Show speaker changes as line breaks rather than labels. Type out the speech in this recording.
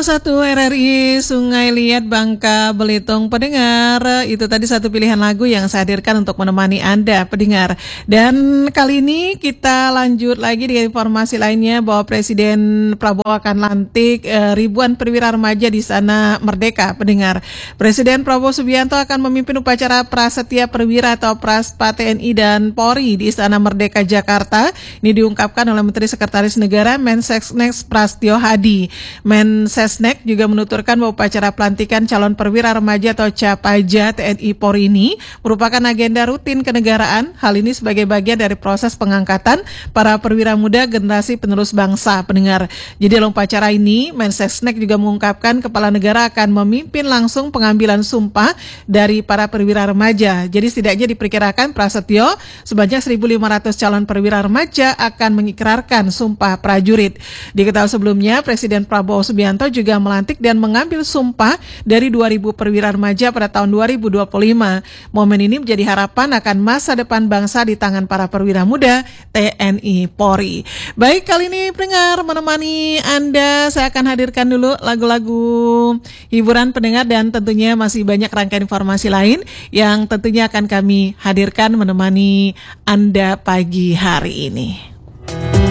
101 RRI Sungai Liat Bangka Belitung pendengar. Itu tadi satu pilihan lagu yang saya hadirkan untuk menemani Anda pendengar. Dan kali ini kita lanjut lagi dengan informasi lainnya bahwa Presiden Prabowo akan lantik ribuan perwira remaja di Istana Merdeka pendengar. Presiden Prabowo Subianto akan memimpin upacara Prasetya Perwira atau Praspa TNI dan Polri di Istana Merdeka Jakarta. Ini diungkapkan oleh Menteri Sekretaris Negara Mensesnek Prasetyo Hadi. Mensesnek juga menuturkan bahwa upacara pelantikan calon perwira remaja atau Capaja TNI Polri ini merupakan agenda rutin kenegaraan. Hal ini sebagai bagian dari proses pengangkatan para perwira muda generasi penerus bangsa pendengar. Jadi dalam upacara ini Mensesnek juga mengungkapkan kepala negara akan memimpin langsung pengambilan sumpah dari para perwira remaja. Jadi setidaknya diperkirakan Prasetyo sebanyak 1.500 calon perwira remaja akan mengikrarkan sumpah prajurit. Diketahui sebelumnya Presiden Prabowo Subianto juga melantik dan mengambil sumpah dari 2.000 perwira remaja pada tahun 2025. Momen ini menjadi harapan akan masa depan bangsa di tangan para perwira muda TNI Polri. Baik, kali ini pendengar menemani Anda, saya akan hadirkan dulu lagu-lagu hiburan pendengar dan tentunya masih banyak rangkaian informasi lain yang tentunya akan kami hadirkan menemani Anda pagi hari ini.